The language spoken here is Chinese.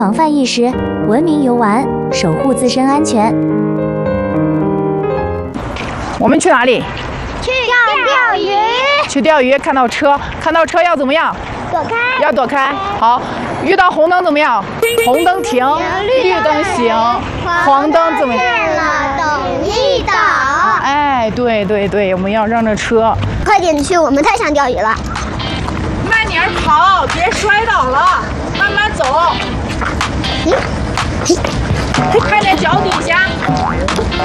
防范意识，文明游玩，守护自身安全。 我们去哪里？ 去钓鱼。 去钓鱼，看到车要怎么样？ 躲开。 要躲开。好，遇到红灯怎么样？红灯停，绿灯行，黄灯怎么样？ 等一等。 哎，对，我们要让着车。 快点去，我们太想钓鱼了。 慢点跑，别摔倒了，慢慢走。看着脚底下。